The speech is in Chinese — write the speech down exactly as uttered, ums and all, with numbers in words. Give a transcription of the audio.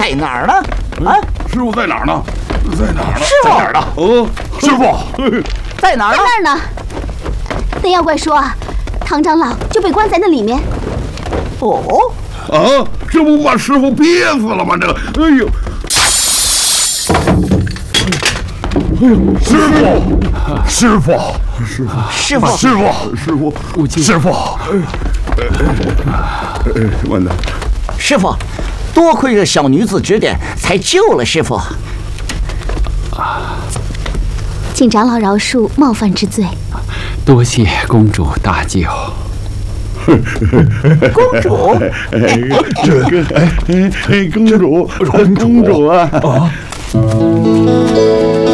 在哪儿呢？啊， 师傅在哪儿呢？在哪儿呢？ 师傅在哪儿呢？哦，师傅在哪儿呢？ 在那儿呢。那妖怪说啊，唐长老就被关在那里面。 哦， 啊，这不把师傅憋死了吗？这，哎呦！哎呦，师傅，师傅，师傅， 师傅， 师傅，师傅，师傅，哎，完蛋！ 师傅，多亏这小女子指点，才救了师傅。 请长老饶恕冒犯之罪。 多谢公主大救。 公主， 哎，这个，哎哎哎，公主，公主啊！啊